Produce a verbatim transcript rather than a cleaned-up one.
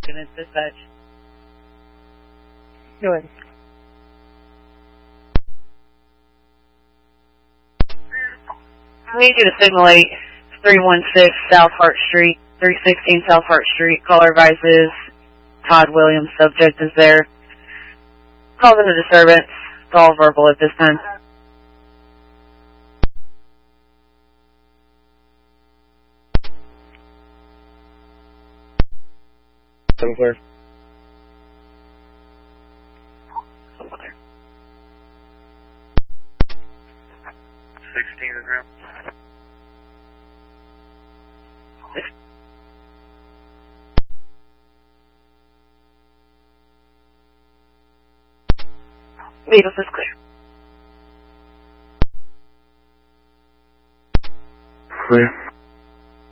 Units dispatch. Go ahead. I need you to signal eight three one six South Hart Street, three sixteen South Hart Street. Caller advises Todd Williams. Subject is there. Causing a disturbance. It's all verbal at this time. Seven clear. Sixteen is round. Beatles is clear. Clear.